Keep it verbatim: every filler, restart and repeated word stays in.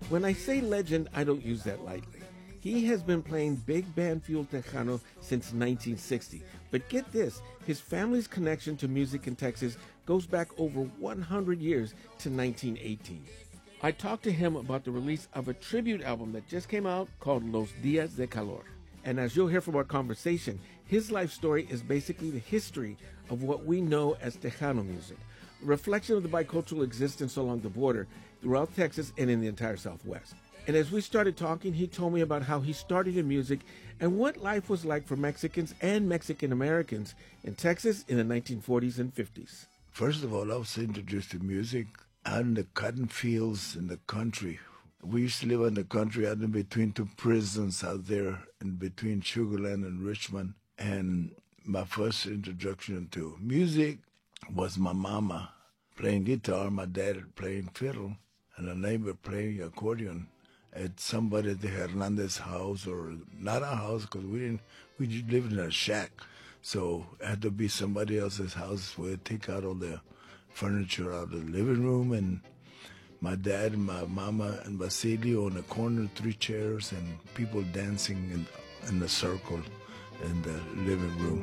When I say legend, I don't use that lightly. He has been playing big band fuel Tejano since nineteen sixty. But get this, his family's connection to music in Texas goes back over one hundred years to nineteen eighteen. I talked to him about the release of a tribute album that just came out called Los Días de Calor. And as you'll hear from our conversation, his life story is basically the history of what we know as Tejano music, a reflection of the bicultural existence along the border throughout Texas and in the entire Southwest. And as we started talking, he told me about how he started in music and what life was like for Mexicans and Mexican Americans in Texas in the nineteen forties and fifties. First of all, I was introduced to music on the cotton fields in the country. We used to live in the country out in between two prisons out there, in between Sugar Land and Richmond. And my first introduction to music was my mama playing guitar, my dad playing fiddle, and a neighbor playing accordion at somebody at the Hernandez house, or not a house, because we didn't, we just lived in a shack. So it had to be somebody else's house where they take out all the furniture out of the living room, and my dad and my mama and Basilio in the corner, three chairs, and people dancing in, in a circle in the living room.